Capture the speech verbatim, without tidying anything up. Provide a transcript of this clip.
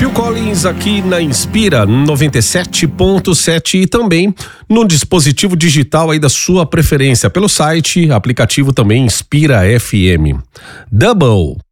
Phil Collins aqui na Inspira noventa e sete ponto sete e também no dispositivo digital aí da sua preferência, pelo site, aplicativo também Inspira F M. Double.